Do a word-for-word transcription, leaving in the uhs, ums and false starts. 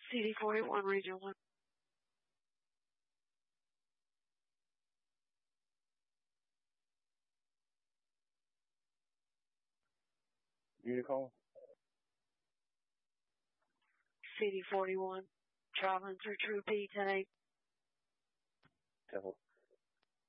C D forty-one, Region one. Unicall. C D forty-one, traveling through Troop E ten eight. Temple.